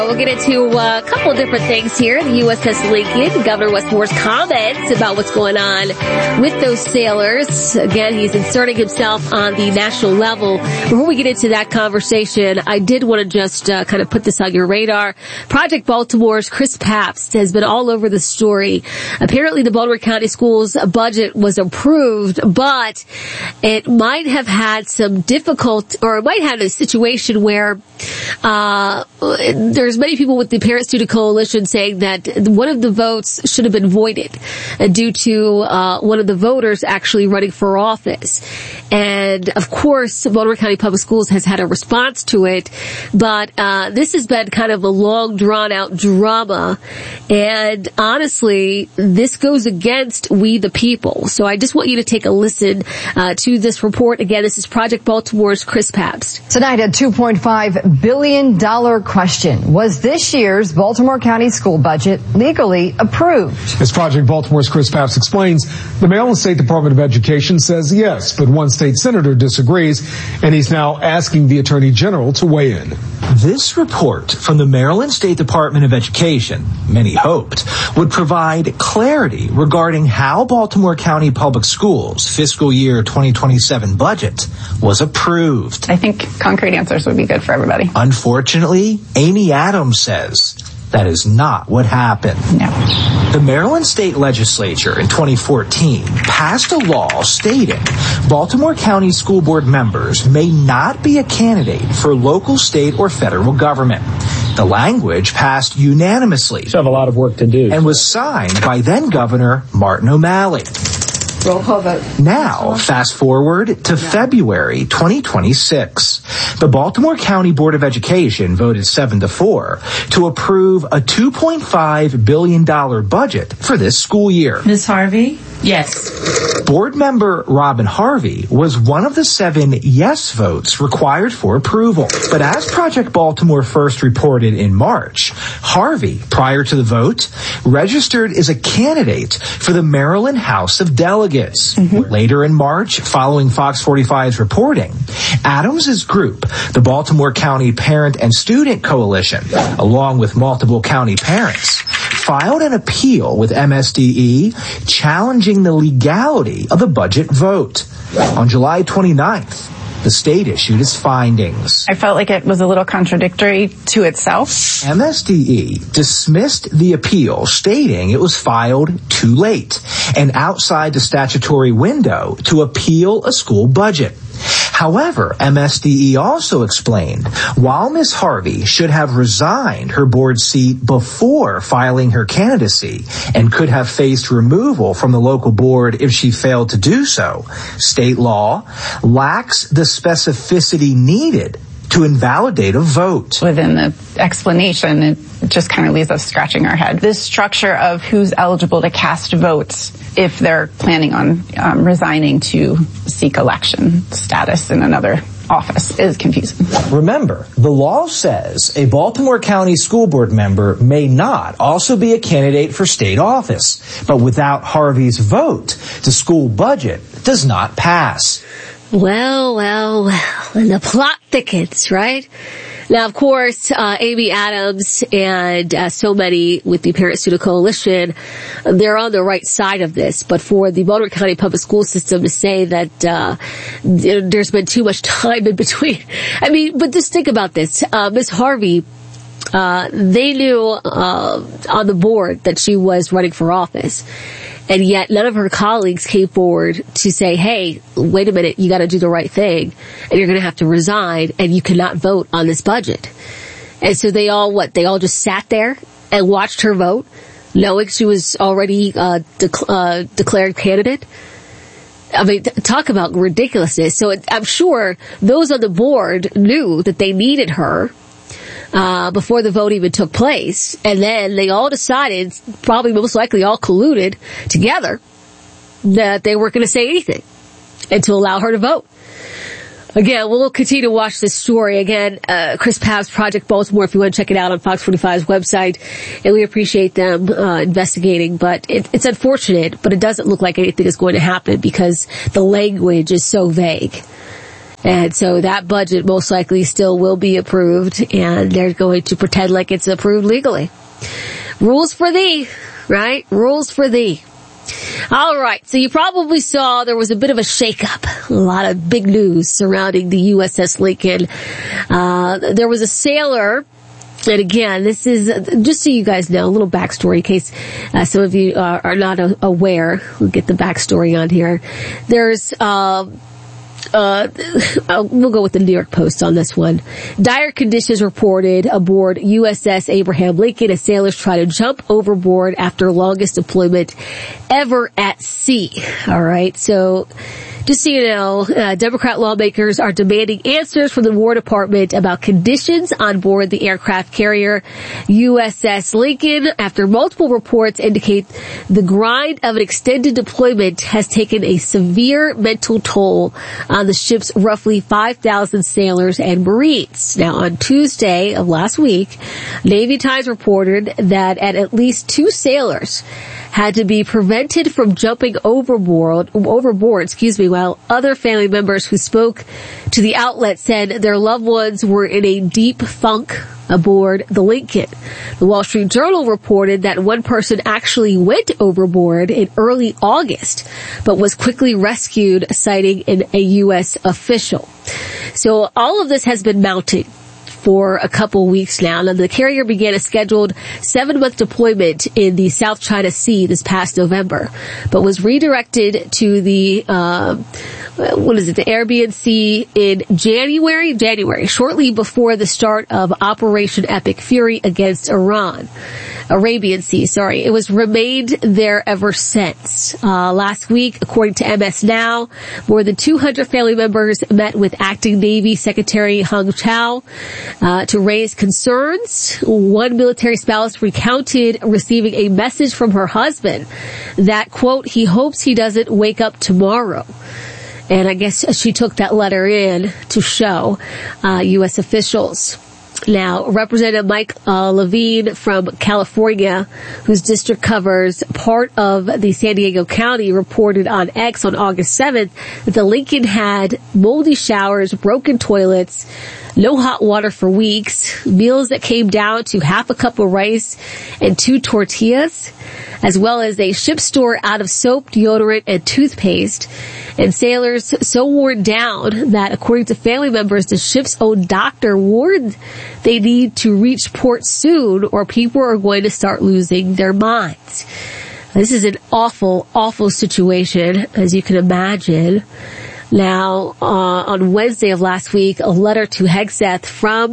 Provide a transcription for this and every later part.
We'll get into a couple of different things here. The USS Lincoln, Governor Wes Moore's comments about what's going on with those sailors. Again, he's inserting himself on the national level. Before we get into that conversation, I did want to just kind of put this on your radar. Project Baltimore's Chris Pabst has been all over the story. Apparently, the Baltimore County Schools budget was approved, but it might have had some difficult, or it might have a situation where there's many people with the Parent-Student Coalition saying that one of the votes should have been voided due to one of the voters actually running for office. And, of course, Baltimore County Public Schools has had a response to it, but this has been kind of a long, drawn-out drama. And, honestly, this goes against we the people. So I just want you to take a listen to this report. Again, this is Project Baltimore's Chris Pabst. Tonight, a $2.5 billion question. Was this year's Baltimore County school budget legally approved? As Project Baltimore's Chris Pabst explains, the Maryland State Department of Education says yes, but one state senator disagrees, and he's now asking the Attorney General to weigh in. This report from the Maryland State Department of Education, many hoped, would provide clarity regarding how Baltimore County Public Schools' fiscal year 2027 budget was approved. I think concrete answers would be good for everybody. Unfortunately, Amy Adams says that is not what happened. No. The Maryland State Legislature in 2014 passed a law stating Baltimore County School Board members may not be a candidate for local, state, or federal government. The language passed unanimously. So have a lot of work to do. And was signed by then Governor Martin O'Malley. Roll call vote. Now, fast forward to February 2026. The Baltimore County Board of Education voted 7-4 to approve a $2.5 billion budget for this school year. Ms. Harvey? Yes. Board member Robin Harvey was one of the 7 yes votes required for approval. But as Project Baltimore first reported in March, Harvey, prior to the vote, registered as a candidate for the Maryland House of Delegates. Later in March, following Fox 45's reporting, Adams's group, the Baltimore County Parent and Student Coalition, along with multiple county parents, filed an appeal with MSDE challenging the legality of the budget vote. On July 29th, the state issued its findings. I felt like it was a little contradictory to itself. MSDE dismissed the appeal, stating it was filed too late and outside the statutory window to appeal a school budget. However, MSDE also explained while Ms. Harvey should have resigned her board seat before filing her candidacy and could have faced removal from the local board if she failed to do so, state law lacks the specificity needed to invalidate a vote. Within the explanation, it just kind of leaves us scratching our head. This structure of who's eligible to cast votes if they're planning on resigning to seek election status in another office is confusing. Remember, the law says a Baltimore County School Board member may not also be a candidate for state office, but without Harvey's vote, the school budget does not pass. Well, and the plot thickens, right? Now, of course, Amy Adams and so many with the Parent-Student Coalition, they're on the right side of this. But for the Baltimore County Public School System to say that there's been too much time in between. I mean, but just think about this. Ms. Harvey, they knew on the board that she was running for office. And yet none of her colleagues came forward to say, hey, wait a minute, you got to do the right thing, and you're going to have to resign, and you cannot vote on this budget. And so they all just sat there and watched her vote, knowing she was already declared candidate. I mean, talk about ridiculousness. So I'm sure those on the board knew that they needed her before the vote even took place. And then they all decided, probably most likely all colluded together, that they weren't going to say anything and to allow her to vote. Again, we'll continue to watch this story. Again, Chris Pabst, Project Baltimore, if you want to check it out on Fox 45's website. And we appreciate them investigating. But it's unfortunate, but it doesn't look like anything is going to happen because the language is so vague. And so that budget most likely still will be approved, and they're going to pretend like it's approved legally. Rules for thee, right? Rules for thee. All right, so you probably saw there was a bit of a shakeup, a lot of big news surrounding the USS Lincoln. There was a sailor, and again, this is, just so you guys know, a little backstory in case some of you are not aware. We'll get the backstory on here. There's we'll go with the New York Post on this one. Dire conditions reported aboard USS Abraham Lincoln as sailors try to jump overboard after longest deployment ever at sea. All right, so just so you know, Democrat lawmakers are demanding answers from the War Department about conditions on board the aircraft carrier USS Lincoln after multiple reports indicate the grind of an extended deployment has taken a severe mental toll on the ship's roughly 5,000 sailors and Marines. Now, on Tuesday of last week, Navy Times reported that at least 2 sailors had to be prevented from jumping overboard, while other family members who spoke to the outlet said their loved ones were in a deep funk aboard the Lincoln. The Wall Street Journal reported that one person actually went overboard in early August, but was quickly rescued, citing a U.S. official. So all of this has been mounting for a couple weeks now. Now, the carrier began a scheduled 7-month deployment in the South China Sea this past November, but was redirected to the, the Arabian Sea in January, shortly before the start of Operation Epic Fury against Arabian Sea, sorry. It was remained there ever since. Last week, according to MS Now, more than 200 family members met with Acting Navy Secretary Hung Chow to raise concerns. One military spouse recounted receiving a message from her husband that, quote, he hopes he doesn't wake up tomorrow. And I guess she took that letter in to show U.S. officials. Now, Representative Mike Levine from California, whose district covers part of the San Diego County, reported on X on August 7th that the Lincoln had moldy showers, broken toilets, no hot water for weeks, meals that came down to half a cup of rice and 2 tortillas, as well as a ship store out of soap, deodorant, and toothpaste. And sailors so worn down that, according to family members, the ship's own doctor warned they need to reach port soon or people are going to start losing their minds. This is an awful, awful situation, as you can imagine. Now, on Wednesday of last week, a letter to Hegseth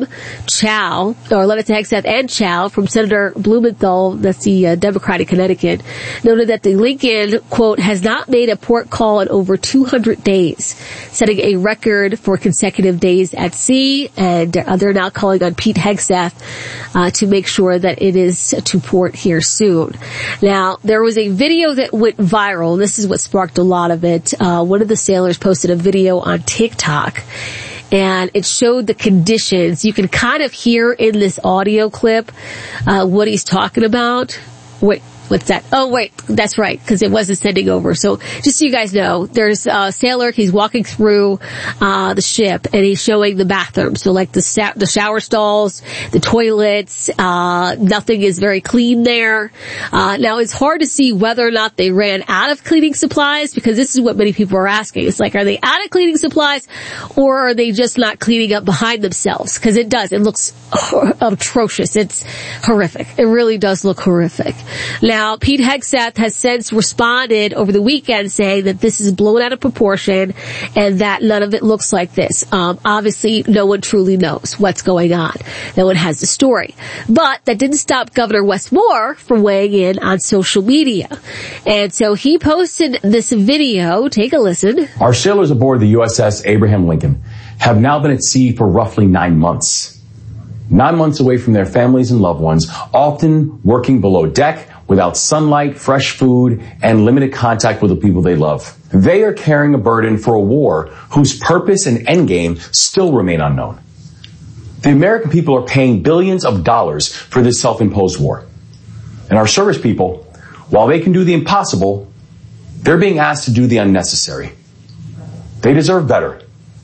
and Chow from Senator Blumenthal, that's the Democrat in Connecticut, noted that the Lincoln, quote, has not made a port call in over 200 days, setting a record for consecutive days at sea, and they're now calling on Pete Hegseth to make sure that it is to port here soon. Now, there was a video that went viral, and this is what sparked a lot of it. One of the sailors posted a video on TikTok, and it showed the conditions. You can kind of hear in this audio clip what he's talking about. Wait, what's that? Oh, wait, that's right, because it wasn't sending over. So just so you guys know, there's a sailor, he's walking through the ship, and he's showing the bathroom. So like the shower stalls, the toilets, nothing is very clean there. Now it's hard to see whether or not they ran out of cleaning supplies, because this is what many people are asking. It's like, are they out of cleaning supplies, or are they just not cleaning up behind themselves? Because it looks atrocious. It's horrific. It really does look horrific. Now, Pete Hegseth has since responded over the weekend saying that this is blown out of proportion and that none of it looks like this. Obviously, no one truly knows what's going on. No one has the story. But that didn't stop Governor Wes Moore from weighing in on social media. And so he posted this video. Take a listen. Our sailors aboard the USS Abraham Lincoln have now been at sea for roughly 9 months. 9 months away from their families and loved ones, often working below deck, without sunlight, fresh food, and limited contact with the people they love. They are carrying a burden for a war whose purpose and endgame still remain unknown. The American people are paying billions of dollars for this self-imposed war. And our service people, while they can do the impossible, they're being asked to do the unnecessary. They deserve better.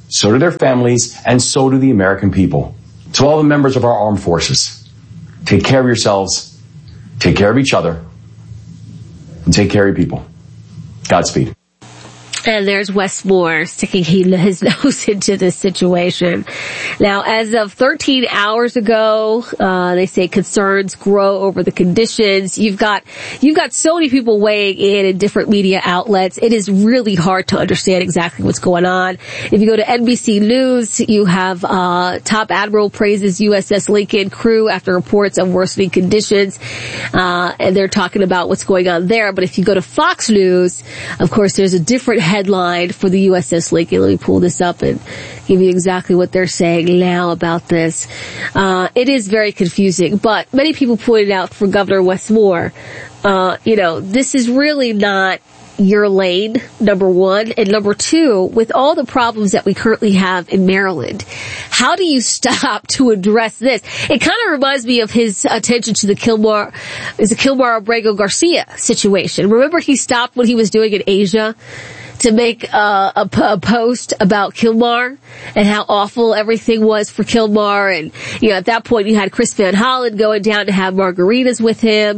So do their families, and so do the American people. To all the members of our armed forces, take care of yourselves, take care of each other, and take care of your people. Godspeed. And there's Wes Moore sticking his nose into this situation. Now, as of 13 hours ago, they say concerns grow over the conditions. You've got so many people weighing in different media outlets. It is really hard to understand exactly what's going on. If you go to NBC News, you have top admiral praises USS Lincoln crew after reports of worsening conditions, and they're talking about what's going on there. But if you go to Fox News, of course, there's a different headline for the USS Lincoln. Let me pull this up and give you exactly what they're saying now about this. It is very confusing, but many people pointed out for Governor Wes Moore, this is really not your lane, number one. And number two, with all the problems that we currently have in Maryland, how do you stop to address this? It kind of reminds me of his attention to the Kilmar Abrego Garcia situation. Remember he stopped what he was doing in Asia to make a post about Kilmar and how awful everything was for Kilmar. And, at that point you had Chris Van Hollen going down to have margaritas with him.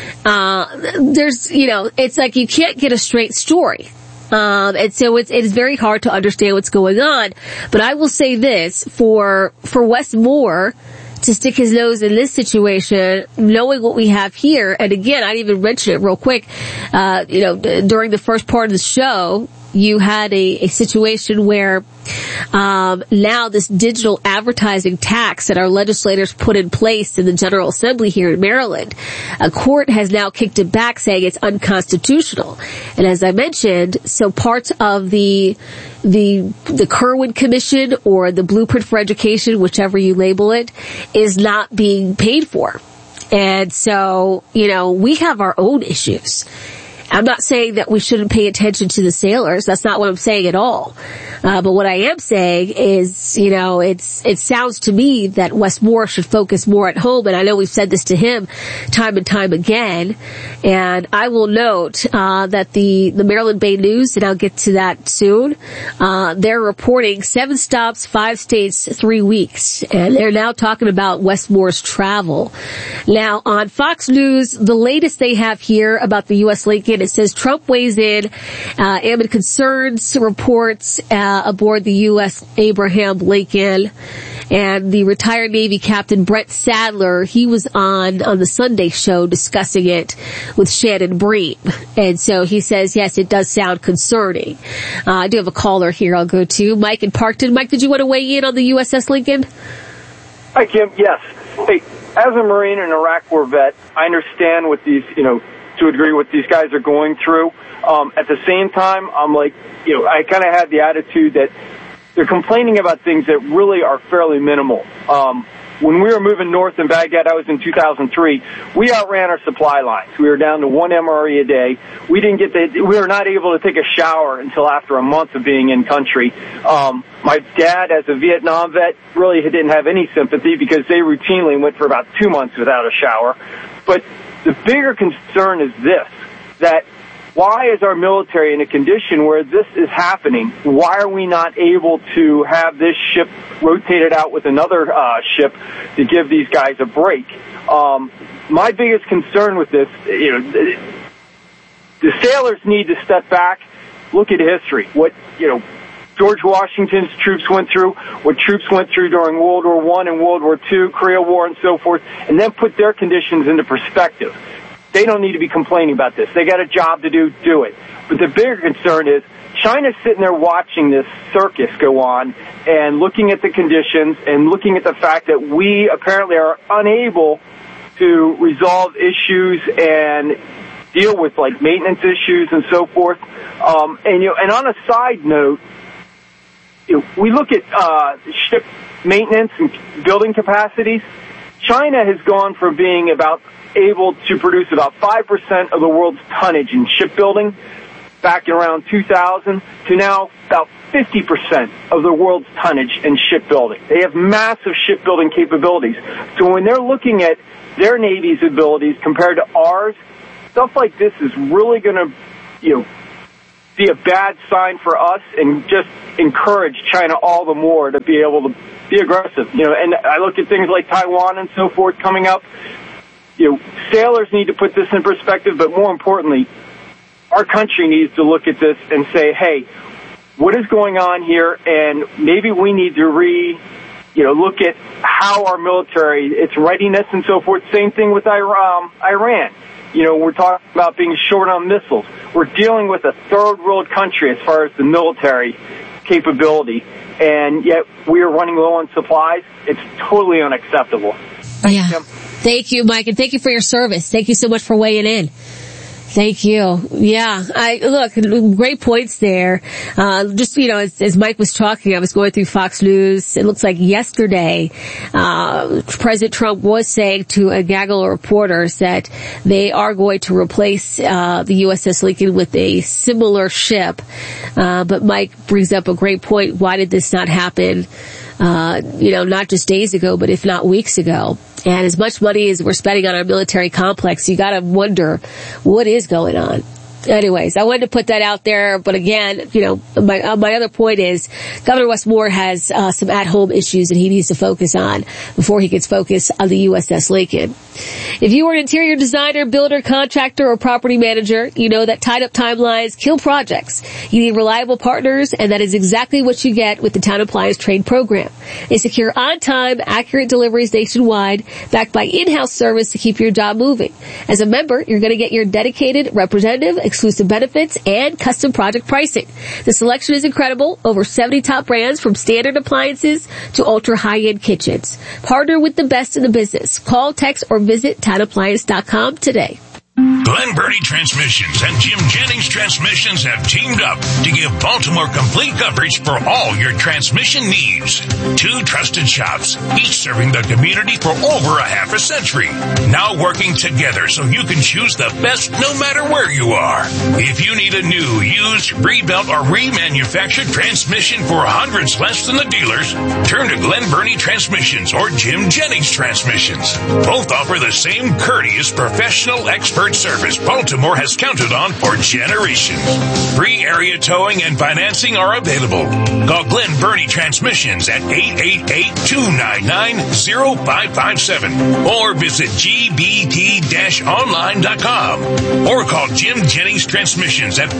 It's like you can't get a straight story. And so it is very hard to understand what's going on. But I will say this, for Wes Moore to stick his nose in this situation, knowing what we have here, and again, I didn't even mention it real quick, during the first part of the show, you had a situation where now this digital advertising tax that our legislators put in place in the General Assembly here in Maryland, a court has now kicked it back saying it's unconstitutional. And as I mentioned, so parts of the Kirwan Commission or the Blueprint for Education, whichever you label it, is not being paid for. And so, we have our own issues. I'm not saying that we shouldn't pay attention to the sailors. That's not what I'm saying at all. But what I am saying is, it sounds to me that Wes Moore should focus more at home. And I know we've said this to him time and time again. And I will note, that the Maryland Bay News, and I'll get to that soon, they're reporting 7 stops, 5 states, 3 weeks. And they're now talking about Wes Moore's travel. Now, on Fox News, the latest they have here about the U.S. Lincoln, it says Trump weighs in amid concerns reports aboard the U.S. Abraham Lincoln. And the retired Navy Captain Brett Sadler, he was on the Sunday show discussing it with Shannon Bream. And so he says, yes, it does sound concerning. I do have a caller here I'll go to. Mike in Parkton. Mike, did you want to weigh in on the USS Lincoln? Hi, Kim. Yes. Hey, as a Marine and Iraq War vet, I understand what these, to a degree what these guys are going through. At the same time, I'm like, I kind of had the attitude that they're complaining about things that really are fairly minimal. When we were moving north in Baghdad, I was in 2003, we outran our supply lines. We were down to 1 MRE a day. We were not able to take a shower until after a month of being in country. My dad, as a Vietnam vet, really didn't have any sympathy because they routinely went for about 2 months without a shower. But the bigger concern is this, that why is our military in a condition where this is happening? Why are we not able to have this ship rotated out with another ship to give these guys a break? My biggest concern with this, the sailors need to step back, look at history. What, George Washington's troops went through, what troops went through during World War I and World War II, Korea War and so forth, and then put their conditions into perspective. They don't need to be complaining about this. They got a job to do it. But the bigger concern is China's sitting there watching this circus go on and looking at the conditions and looking at the fact that we apparently are unable to resolve issues and deal with like maintenance issues and so forth. And on a side note, we look at ship maintenance and building capacities. China has gone from being able to produce about 5% of the world's tonnage in shipbuilding back in around 2000 to now about 50% of the world's tonnage in shipbuilding. They have massive shipbuilding capabilities. So when they're looking at their Navy's abilities compared to ours, stuff like this is really going to, be a bad sign for us and just encourage China all the more to be able to be aggressive. And I look at things like Taiwan and so forth coming up. Sailors need to put this in perspective, but more importantly, our country needs to look at this and say, hey, what is going on here? And maybe we need to look at how our military, its readiness and so forth. Same thing with Iran. We're talking about being short on missiles. We're dealing with a third world country as far as the military capability, and yet we are running low on supplies. It's totally unacceptable. Yeah. Thank you, Mike, and thank you for your service. Thank you so much for weighing in. Thank you. Yeah, look, great points there. As Mike was talking, I was going through Fox News. It looks like yesterday, President Trump was saying to a gaggle of reporters that they are going to replace the USS Lincoln with a similar ship. But Mike brings up a great point. Why did this not happen? Not just days ago, but if not weeks ago. And as much money as we're spending on our military complex, you gotta wonder what is going on. Anyways, I wanted to put that out there, but again, my other point is Governor Wes Moore has some at-home issues that he needs to focus on before he gets focused on the USS Lincoln. If you are an interior designer, builder, contractor, or property manager, you know that tied-up timelines kill projects. You need reliable partners, and that is exactly what you get with the Town Appliance Trade Program. They secure on-time, accurate deliveries nationwide, backed by in-house service to keep your job moving. As a member, you're going to get your dedicated representative, exclusive benefits, and custom project pricing. The selection is incredible. Over 70 top brands from standard appliances to ultra high-end kitchens. Partner with the best in the business. Call, text, or visit TownAppliance.com today. Glen Burnie Transmissions and Jim Jennings Transmissions have teamed up to give Baltimore complete coverage for all your transmission needs. 2 trusted shops, each serving the community for over a half a century. Now working together so you can choose the best no matter where you are. If you need a new, used, rebuilt, or remanufactured transmission for hundreds less than the dealers, turn to Glen Burnie Transmissions or Jim Jennings Transmissions. Both offer the same courteous, professional, expert service Baltimore has counted on for generations. Free area towing and financing are available. Call Glen Burnie Transmissions at 888-299-0557 or visit gbt-online.com or call Jim Jennings Transmissions at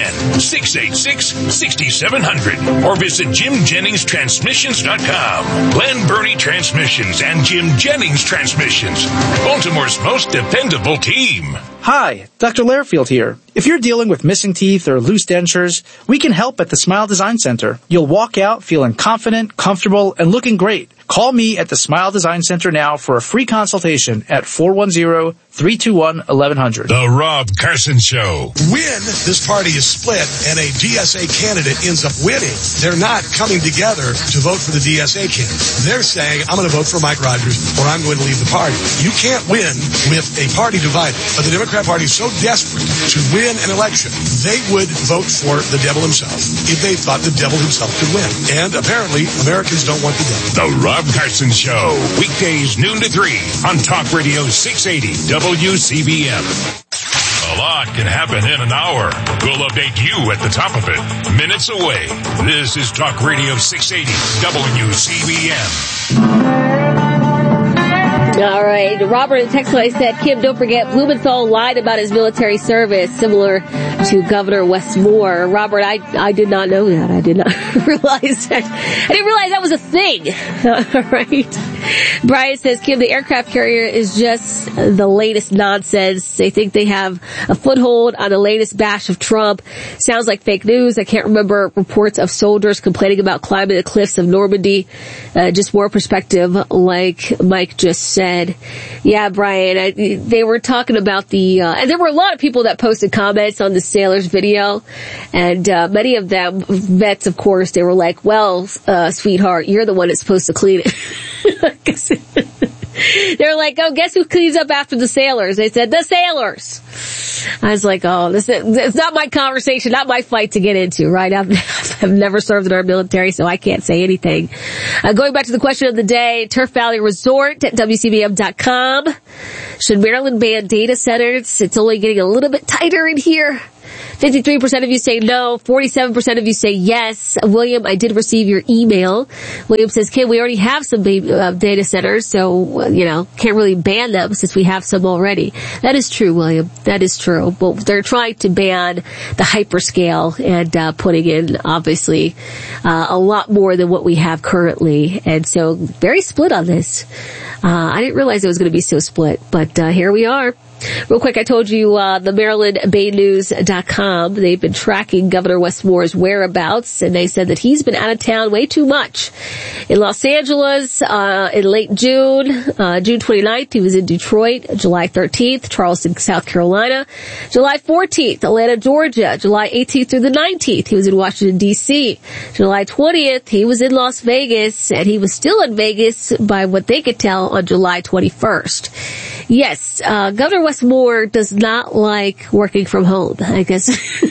410-686-6700 or visit jimjenningstransmissions.com. Glen Burnie Transmissions and Jim Jennings Transmissions, Baltimore's most dependable team. Hi, Dr. Lairfield here. If you're dealing with missing teeth or loose dentures, we can help at the Smile Design Center. You'll walk out feeling confident, comfortable, and looking great. Call me at the Smile Design Center now for a free consultation at 410-321-1100. The Rob Carson Show. When this party is split and a DSA candidate ends up winning, they're not coming together to vote for the DSA candidate. They're saying, I'm going to vote for Mike Rogers or I'm going to leave the party. You can't win with a party divided. But the Democrat Party is so desperate to win an election, they would vote for the devil himself if they thought the devil himself could win. And apparently, Americans don't want the devil. The Rob Carson Show, weekdays noon to 3 on Talk Radio 680 WCBM. A lot can happen in an hour. We'll update you at the top of it, minutes away. This is Talk Radio 680 WCBM. All right. Robert in text line said, Kim, don't forget, Blumenthal lied about his military service, similar to Governor Wes Moore. Robert, I did not know that. I did not realize that. I didn't realize that was a thing. All right. Brian says, Kim, the aircraft carrier is just the latest nonsense. They think they have a foothold on the latest bash of Trump. Sounds like fake news. I can't remember reports of soldiers complaining about climbing the cliffs of Normandy. Just more perspective, like Mike just said. Yeah, Brian, they were talking about and there were a lot of people that posted comments on the sailors video, and many of them, vets, of course, they were like, well, sweetheart, you're the one that's supposed to clean it. They're like, oh, guess who cleans up after the sailors? They said, the sailors. I was like, oh, it's not my conversation, not my fight to get into, right? I've never served in our military, so I can't say anything. Going back to the question of the day, Turf Valley Resort at WCBM.com. Should Maryland ban data centers? It's only getting a little bit tighter in here. 53% of you say no. 47% of you say yes. William, I did receive your email. William says, Kim, we already have some data centers, so, can't really ban them since we have some already. That is true, William. That is true. Well, they're trying to ban the hyperscale and putting in, obviously, a lot more than what we have currently. And so, very split on this. I didn't realize it was going to be so split, but here we are. Real quick, I told you the MarylandBayNews.com, they've been tracking Governor Wes Moore's whereabouts, and they said that he's been out of town way too much. In Los Angeles, in late June, June 29th, he was in Detroit. July 13th, Charleston, South Carolina. July 14th, Atlanta, Georgia. July 18th through the 19th, he was in Washington, D.C. July 20th, he was in Las Vegas, and he was still in Vegas by what they could tell on July 21st. Yes, Governor Wes Moore does not like working from home, I guess.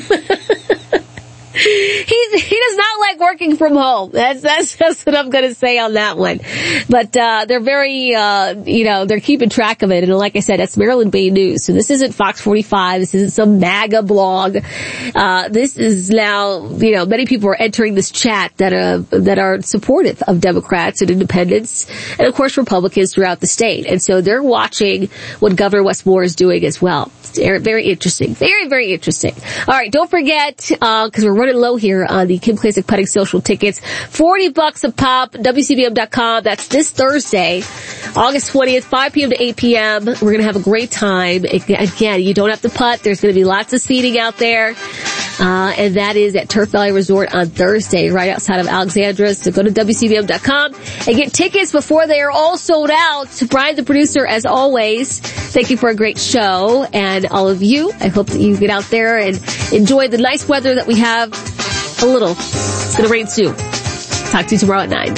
He does not like working from home. That's what I'm going to say on that one. But they're very, they're keeping track of it. And like I said, that's Maryland Bay News. So this isn't Fox 45. This isn't some MAGA blog. This is now, many people are entering this chat that are supportive of Democrats and independents and of course Republicans throughout the state. And so they're watching what Governor Wes Moore is doing as well. Very interesting. Very, very interesting. All right. Don't forget, cause we're running low here on the Kim Klacik Putting Social tickets. $40 a pop, WCBM.com. That's this Thursday, August 20th, 5 p.m. to 8 p.m. We're going to have a great time. Again, you don't have to putt. There's going to be lots of seating out there. And that is at Turf Valley Resort on Thursday, right outside of Alexandria. So go to WCBM.com and get tickets before they are all sold out. Brian, the producer, as always, thank you for a great show. And all of you, I hope that you get out there and enjoy the nice weather that we have. A little. It's going to rain soon. Talk to you tomorrow at 9.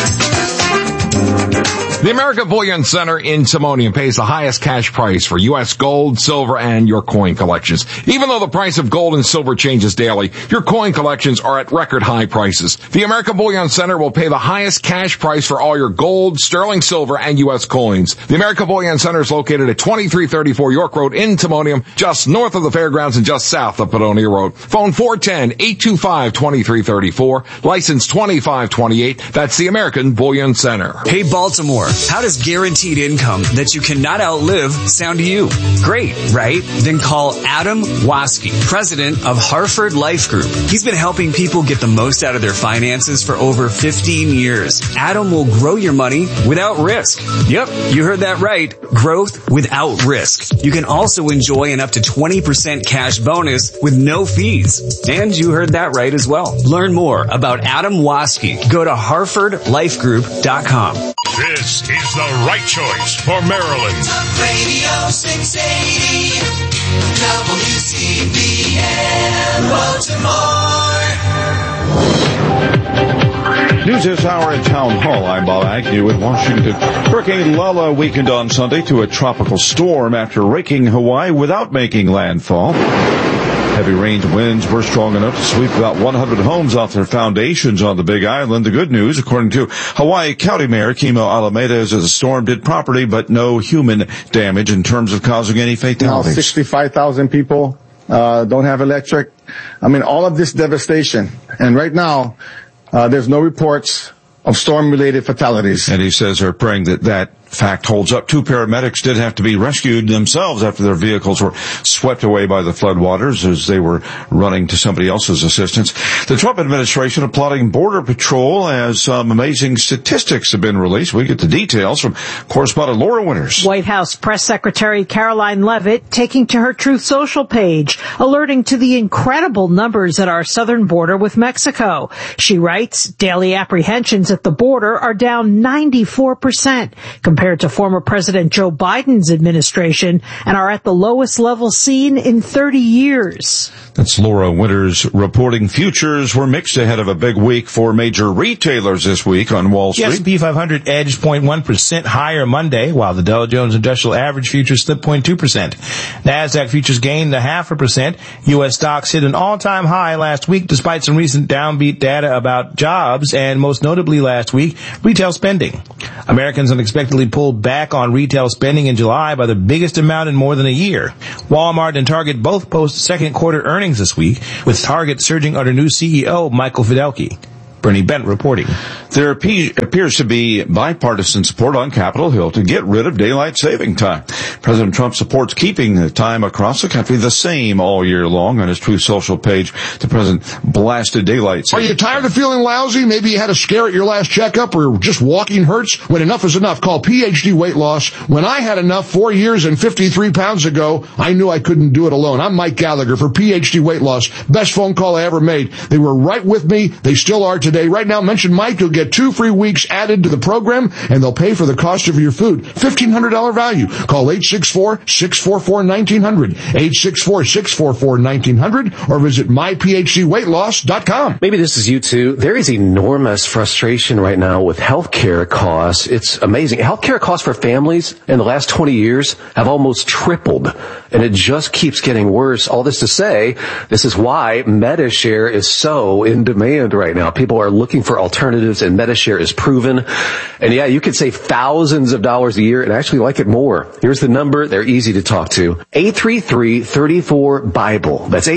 The American Bullion Center in Timonium pays the highest cash price for U.S. gold, silver, and your coin collections. Even though the price of gold and silver changes daily, your coin collections are at record high prices. The American Bullion Center will pay the highest cash price for all your gold, sterling silver, and U.S. coins. The American Bullion Center is located at 2334 York Road in Timonium, just north of the fairgrounds and just south of Padonia Road. Phone 410-825-2334, license 2528. That's the American Bullion Center. Hey, Baltimore. How does guaranteed income that you cannot outlive sound to you? Great, right? Then call Adam Waske, president of Hartford Life Group. He's been helping people get the most out of their finances for over 15 years. Adam will grow your money without risk. Yep, you heard that right. Growth without risk. You can also enjoy an up to 20% cash bonus with no fees. And you heard that right as well. Learn more about Adam Waske. Go to HartfordLifeGroup.com. This is the right choice for Maryland. Talk Radio 680 WCBM Baltimore. News this hour at Town Hall. I'm Bob Agnew with Washington. Hurricane Lala weakened on Sunday to a tropical storm after raking Hawaii without making landfall. Heavy rains and winds were strong enough to sweep about 100 homes off their foundations on the Big Island. The good news, according to Hawaii County Mayor Kimo Alameda, is that the storm did property, but no human damage in terms of causing any fatalities. 65,000 people don't have electric. I mean, all of this devastation. And right now, there's no reports of storm-related fatalities. And he says they're praying that that fact holds up. 2 paramedics did have to be rescued themselves after their vehicles were swept away by the floodwaters as they were running to somebody else's assistance. The Trump administration applauding Border Patrol as some amazing statistics have been released. We get the details from correspondent Laura Winters. White House Press Secretary Caroline Leavitt taking to her Truth Social page, alerting to the incredible numbers at our southern border with Mexico. She writes, daily apprehensions at the border are down 94% compared to former President Joe Biden's administration and are at the lowest level seen in 30 years. That's Laura Winters reporting. Futures were mixed ahead of a big week for major retailers this week on Wall Street. The S&P 500 edged 0.1% higher Monday, while the Dow Jones Industrial Average futures slipped 0.2%. NASDAQ futures gained 0.5%. U.S. stocks hit an all-time high last week despite some recent downbeat data about jobs and most notably last week, retail spending. Americans unexpectedly actually pulled back on retail spending in July by the biggest amount in more than a year. Walmart and Target both post second quarter earnings this week, with Target surging under new CEO Michael Fidelki. Bernie Bent reporting. There appears to be bipartisan support on Capitol Hill to get rid of daylight saving time. President Trump supports keeping the time across the country the same all year long. On his Truth Social page, the president blasted daylight saving. Are you tired of feeling lousy? Maybe you had a scare at your last checkup, or just walking hurts? When enough is enough, call PhD Weight Loss. When I had enough 4 years and 53 pounds ago, I knew I couldn't do it alone. I'm Mike Gallagher for PhD Weight Loss. Best phone call I ever made. They were right with me. They still are today. Right now, mention Mike. You'll get 2 free weeks added to the program, and they'll pay for the cost of your food. $1,500 value. Call 864-644-1900. 864-644-1900, or visit myphdweightloss.com. Maybe this is you too. There is enormous frustration right now with healthcare costs. It's amazing. Healthcare costs for families in the last 20 years have almost tripled, and it just keeps getting worse. All this to say, this is why Medi-Share is so in demand right now. People are looking for alternatives, and Medi-Share is proven. And yeah, you could save thousands of dollars a year and actually like it more. Here's the number. They're easy to talk to. 833-34-BIBLE. That's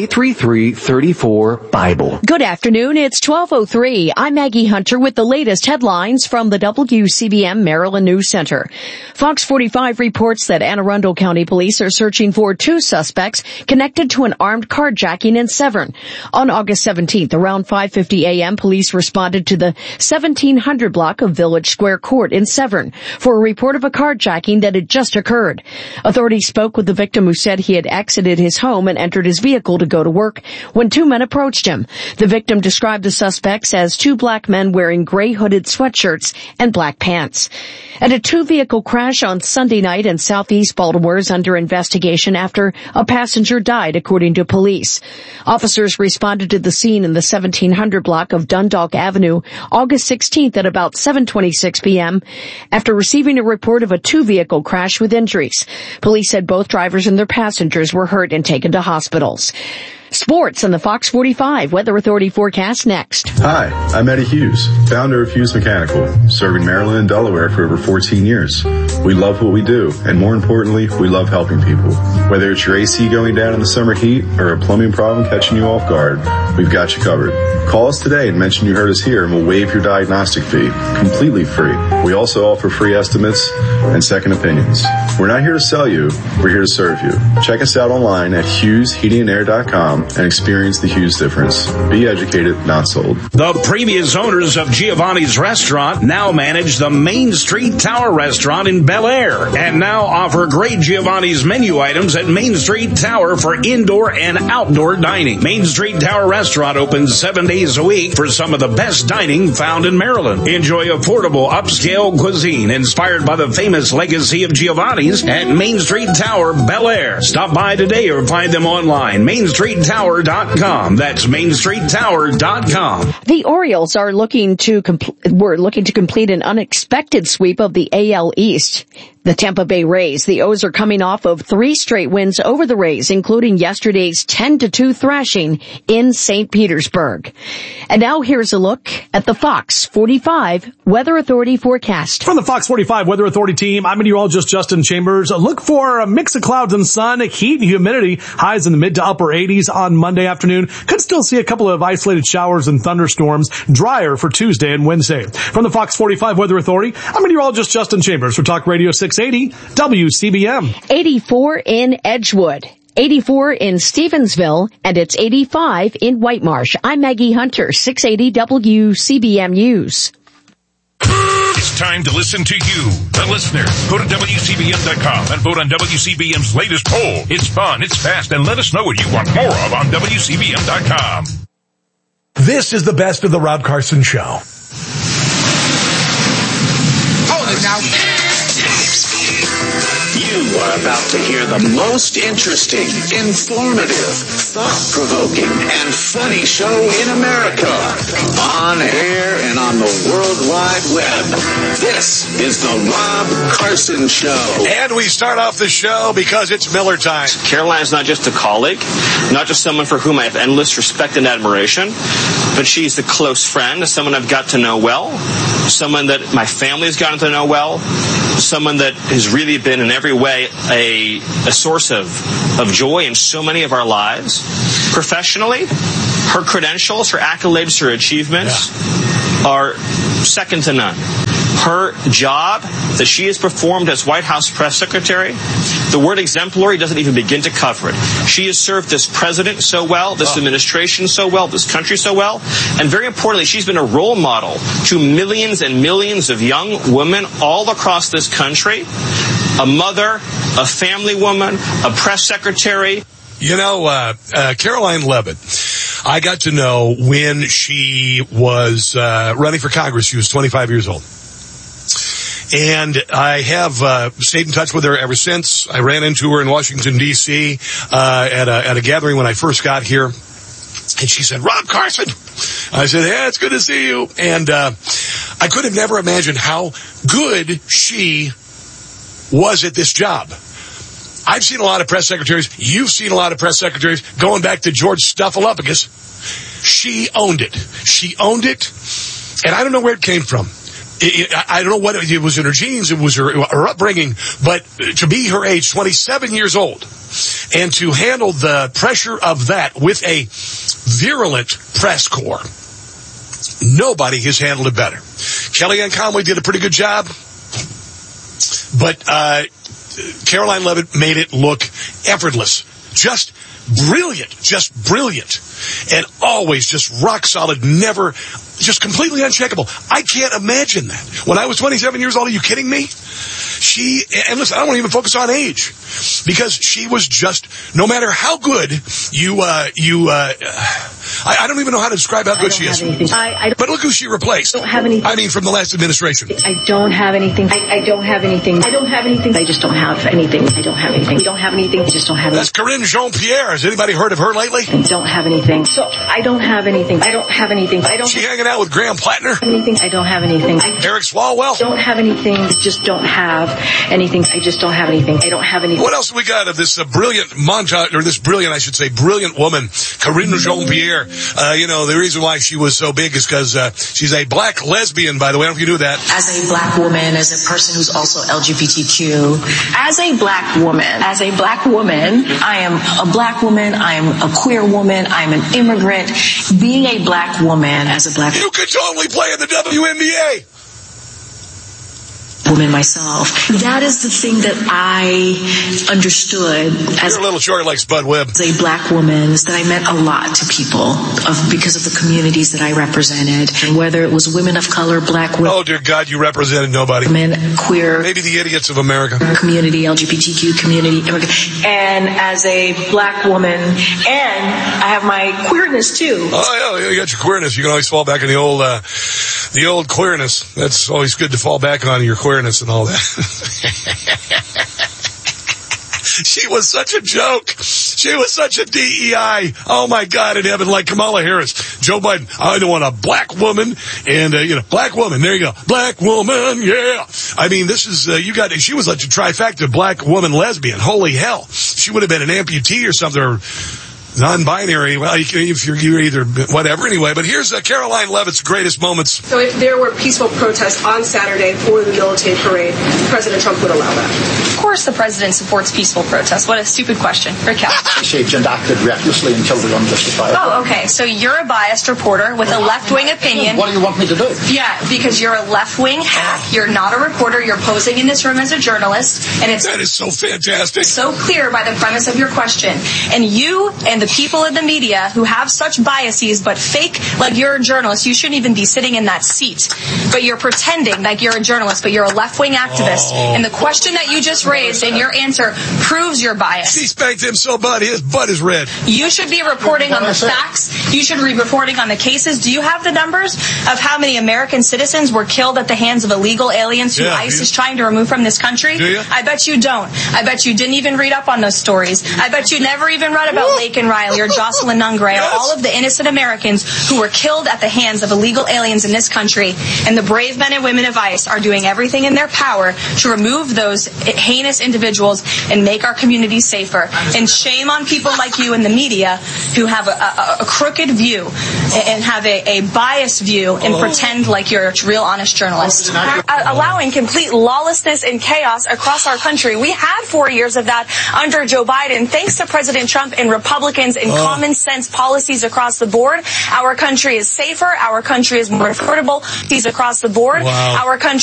833-34-BIBLE. Good afternoon. It's 12:03. I'm Maggie Hunter with the latest headlines from the WCBM Maryland News Center. Fox 45 reports that Anne Arundel County Police are searching for 2 suspects connected to an armed carjacking in Severn. On August 17th, around 5:50 a.m., police responded to the 1700 block of Village Square Court in Severn for a report of a carjacking that had just occurred. Authorities spoke with the victim, who said he had exited his home and entered his vehicle to go to work when 2 men approached him. The victim described the suspects as 2 black men wearing gray hooded sweatshirts and black pants. And a 2-vehicle crash on Sunday night in southeast Baltimore is under investigation after a passenger died, according to police. Officers responded to the scene in the 1700 block of Dundalk Avenue August 16th at about 7:26 p.m. after receiving a report of a 2-vehicle crash with injuries. Police said both drivers and their passengers were hurt and taken to hospitals. Sports and the Fox 45 Weather Authority forecast next. Hi, I'm Eddie Hughes, founder of Hughes Mechanical, serving Maryland and Delaware for over 14 years. We love what we do, and more importantly, we love helping people. Whether it's your AC going down in the summer heat or a plumbing problem catching you off guard, we've got you covered. Call us today and mention you heard us here, and we'll waive your diagnostic fee, completely free. We also offer free estimates and second opinions. We're not here to sell you, we're here to serve you. Check us out online at HughesHeatingAndAir.com and experience the Hughes difference. Be educated, not sold. The previous owners of Giovanni's Restaurant now manage the Main Street Tower Restaurant in Bel Air, and now offer great Giovanni's menu items at Main Street Tower for indoor and outdoor dining. Main Street Tower Restaurant opens 7 days a week for some of the best dining found in Maryland. Enjoy affordable upscale cuisine inspired by the famous legacy of Giovanni's at Main Street Tower, Bel Air. Stop by today or find them online. MainStreetTower.com. That's MainStreetTower.com. The Orioles are looking to complete an unexpected sweep of the AL East. The Tampa Bay Rays. The O's are coming off of 3 straight wins over the Rays, including yesterday's 10-2 thrashing in St. Petersburg. And now here's a look at the Fox 45 Weather Authority forecast. From the Fox 45 Weather Authority team, I'm meteorologist Justin Chambers. Look for a mix of clouds and sun, heat and humidity, highs in the mid to upper 80s on Monday afternoon. Could still see a couple of isolated showers and thunderstorms, drier for Tuesday and Wednesday. From the Fox 45 Weather Authority, I'm meteorologist Justin Chambers for Talk Radio 680 WCBM. 84 in Edgewood. 84 in Stevensville, and it's 85 in Whitemarsh. I'm Maggie Hunter, 680 WCBM News. It's time to listen to you, the listener. Go to WCBM.com and vote on WCBM's latest poll. It's fun, it's fast, and let us know what you want more of on WCBM.com. This is the best of the Rob Carson Show. Hold it now. You are about to hear the most interesting, informative, thought-provoking, and funny show in America. On air and on the World Wide Web. This is the Rob Carson Show. And we start off the show because it's Miller time. Caroline's not just a colleague, not just someone for whom I have endless respect and admiration, but she's a close friend, someone I've got to know well. someone that my family has gotten to know well, someone that has really been in every way a source of joy in so many of our lives. Professionally, her credentials, her accolades, her achievements are second to none. Her job that she has performed as White House press secretary, the word exemplary doesn't even begin to cover it. She has served this president so well, this administration so well, this country so well, and very importantly, she's been a role model to millions and millions of young women all across this country. A mother, a family woman, a press secretary. You know, Caroline Leavitt, I got to know when she was running for Congress. She was 25 years old. And I have stayed in touch with her ever since. I ran into her in Washington, D.C. At a gathering when I first got here. And she said, Rob Carson. I said, yeah, it's good to see you. And I could have never imagined how good she was at this job. I've seen a lot of press secretaries. You've seen a lot of press secretaries going back to George Stephanopoulos. She owned it. She owned it. And I don't know where it came from. I don't know what it was in her genes, it was her upbringing, but to be her age, 27 years old, and to handle the pressure of that with a virulent press corps, nobody has handled it better. Kellyanne Conway did a pretty good job, but Caroline Leavitt made it look effortless. Just brilliant, and always just rock solid, never, just completely uncheckable. I can't imagine that. When I was 27 years old, are you kidding me? And listen, I don't even focus on age, because she was just, no matter how good I don't even know how to describe how good she is. But look who she replaced. I don't have anything. I mean, from the last administration. I don't have anything. I don't have anything. I don't have anything. I just don't have anything. I don't have anything. We don't have anything. I just don't have anything. That's Karine Jean-Pierre. Has anybody heard of her lately? I don't have anything. So I don't have anything. I don't have anything. I don't. She hanging out with Graham Plattner? Anything. I don't have anything. Eric Swalwell? Don't have anything. Just don't have anything. I just don't have anything. I don't have anything. What else have we got of this brilliant montage, or this brilliant, I should say, brilliant woman, Karine Jean-Pierre? The reason why she was so big is because she's a black lesbian, by the way. I don't know if you knew that. As a black woman, as a person who's also LGBTQ, as a black woman, I am a black woman, I am a queer woman, I am an immigrant. Being a black woman, as a black You could totally play in the WNBA. Woman myself. That is the thing that I understood as You're a little short like Spud Webb. As a black woman, is that I meant a lot to people because of the communities that I represented. And whether it was women of color, black women. Oh, dear God, you represented nobody. Men, queer. Maybe the idiots of America. Community, LGBTQ community, immigrant. And as a black woman, and I have my queerness too. Oh, yeah, you got your queerness. You can always fall back on the old queerness. That's always good to fall back on your queerness and all that. She was such a joke. She was such a DEI. Oh my God, in heaven, like Kamala Harris. Joe Biden, I don't want a black woman, and, black woman, there you go. Black woman, yeah. I mean, this is, she was like a trifecta black woman lesbian. Holy hell. She would have been an amputee or something, or non-binary. Well, if you're either whatever anyway. But here's Caroline Leavitt's greatest moments. So if there were peaceful protests on Saturday for the military parade, President Trump would allow that? Of course the president supports peaceful protests. What a stupid question. Raquel. Shaped and acted recklessly until the unjustified. Oh, okay. So you're a biased reporter with a left-wing opinion. What do you want me to do? Yeah, because you're a left-wing hack. You're not a reporter. You're posing in this room as a journalist. And That is so fantastic. So clear by the premise of your question. And you and the people in the media who have such biases but fake like you're a journalist, you shouldn't even be sitting in that seat. But you're pretending like you're a journalist, but you're a left-wing activist. And the question that you just raised and your answer proves your bias. She spanked him so bad his butt is red. You should be reporting on the facts. You should be reporting on the cases. Do you have the numbers of how many American citizens were killed at the hands of illegal aliens who ICE is trying to remove from this country? Do you? I bet you don't. I bet you didn't even read up on those stories. I bet you never even read about Laken Riley or Jocelyn Nungray or all of the innocent Americans who were killed at the hands of illegal aliens in this country. And the brave men and women of ICE are doing everything in their power to remove those heinous individuals and make our communities safer. And shame on people like you in the media who have a crooked view and have a biased view and pretend like you're a real honest journalist. Allowing complete lawlessness and chaos across our country. We had 4 years of that under Joe Biden. Thanks to President Trump and Republicans and common sense policies across the board, our country is safer. Our country is more affordable. These across the board. Our country